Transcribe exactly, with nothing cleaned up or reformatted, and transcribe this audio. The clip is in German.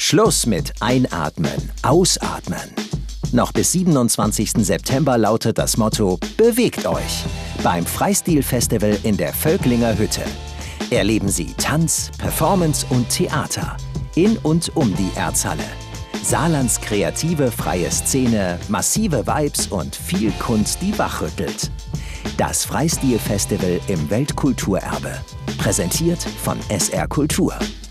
Schluss mit Einatmen, Ausatmen. Noch bis siebenundzwanzigsten September lautet das Motto „Bewegt euch" beim Freistil-Festival in der Völklinger Hütte. Erleben Sie Tanz, Performance und Theater in und um die Erzhalle. Saarlands kreative freie Szene, massive Vibes und viel Kunst, die wachrüttelt. Das Freistil-Festival im Weltkulturerbe. Präsentiert von S R Kultur.